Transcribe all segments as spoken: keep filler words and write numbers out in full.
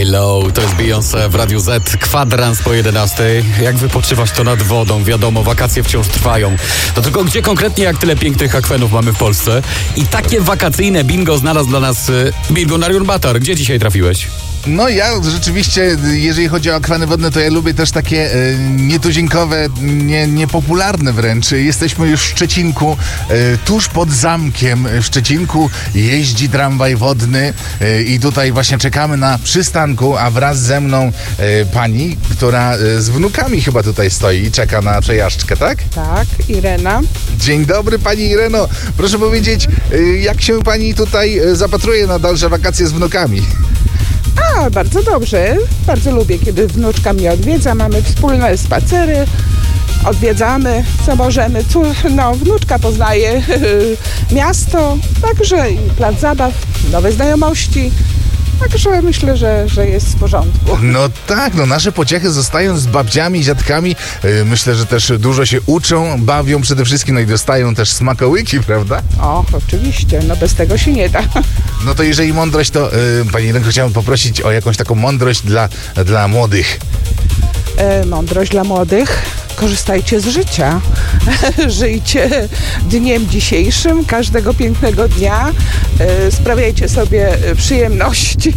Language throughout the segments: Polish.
Hello, to jest Beyoncé w Radiu Z, kwadrans po jedenastej. Jak wypoczywać to nad wodą, wiadomo, wakacje wciąż trwają. To tylko gdzie konkretnie, jak tyle pięknych akwenów mamy w Polsce? I takie wakacyjne bingo znalazł dla nas Bingo Narion Batar. Gdzie dzisiaj trafiłeś? No ja rzeczywiście, jeżeli chodzi o akweny wodne, to ja lubię też takie e, nietuzinkowe, nie, niepopularne wręcz. Jesteśmy już w Szczecinku, e, tuż pod zamkiem w Szczecinku jeździ tramwaj wodny e, i tutaj właśnie czekamy na przystanku, a wraz ze mną e, pani, która e, z wnukami chyba tutaj stoi i czeka na przejażdżkę, tak? Tak, Irena. Dzień dobry pani Ireno. Proszę powiedzieć, e, jak się pani tutaj e, zapatruje na dalsze wakacje z wnukami? A, bardzo dobrze. Bardzo lubię, kiedy wnuczka mnie odwiedza. Mamy wspólne spacery, odwiedzamy, co możemy. Tu, no, wnuczka poznaje miasto, także i plac zabaw, nowe znajomości. Także myślę, że, że jest w porządku. No tak, no nasze pociechy zostają z babciami, dziadkami. Yy, myślę, że też dużo się uczą, bawią przede wszystkim, no i dostają też smakołyki, prawda? O, oczywiście, no bez tego się nie da. No to jeżeli mądrość, to yy, pani Irenko, chciałem poprosić o jakąś taką mądrość dla, dla młodych. E, mądrość dla młodych. Korzystajcie z życia. Żyjcie dniem dzisiejszym, każdego pięknego dnia. E, sprawiajcie sobie przyjemności.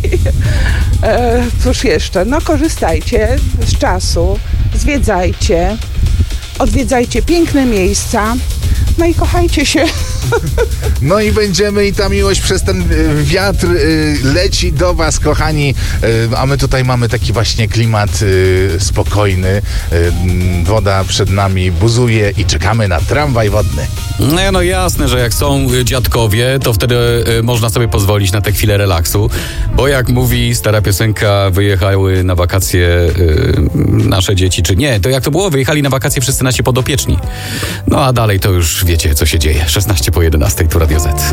E, cóż jeszcze? No korzystajcie z czasu, zwiedzajcie, odwiedzajcie piękne miejsca, no i kochajcie się. No i będziemy, i ta miłość przez ten y, wiatr y, leci do was, kochani, y, a my tutaj mamy taki właśnie klimat y, spokojny, y, woda przed nami buzuje i czekamy na tramwaj wodny. No, no jasne, że jak są dziadkowie, to wtedy y, można sobie pozwolić na tę chwilę relaksu, bo jak mówi stara piosenka, wyjechały na wakacje y, nasze dzieci, czy nie, to jak to było? Wyjechali na wakacje wszyscy nasi podopieczni. No a dalej to już wiecie, co się dzieje. szesnaście po jedenastej, tu Radio Z.